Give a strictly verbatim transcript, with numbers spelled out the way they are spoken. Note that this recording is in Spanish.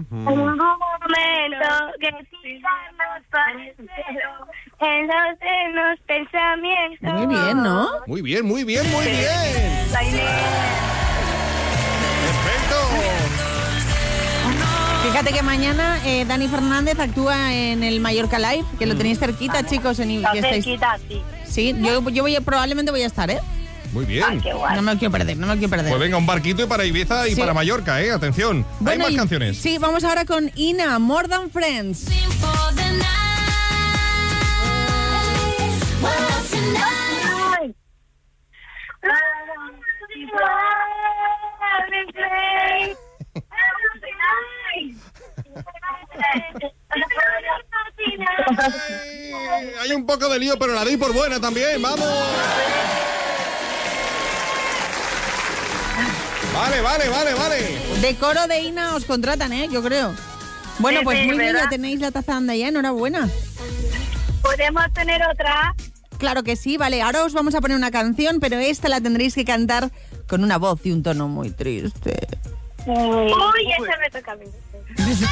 En un momento que sigamos para el cielo, en los eternos pensamientos. Muy bien, ¿no? Muy bien, muy bien, muy bien. Perfecto. Fíjate que mañana eh, Dani Fernández actúa en el Mallorca Live, que lo tenéis cerquita, chicos. En, Está que estáis... cerquita, sí. Sí, yo, yo voy a- probablemente voy a estar, ¿eh? Muy bien. Ah, qué guay. No me lo quiero perder, no me lo quiero perder. Pues venga, un barquito y para Ibiza y Sí. para Mallorca, ¿eh? Atención. Hay Bueno, más y- canciones. Sí, vamos ahora con Ina, More Than Friends. Ay. Ay, hay un poco de lío, pero la doy por buena también. ¡Vamos! Vale, vale, vale, vale. De coro de Ina os contratan, ¿eh? Yo creo. Bueno, Sí, pues sí, muy bien, ¿verdad? ya tenéis la taza anda ya, enhorabuena. ¿Podemos tener otra? Claro que sí, vale, ahora os vamos a poner una canción, pero esta la tendréis que cantar con una voz y un tono muy triste. Uy, esa me toca a mí.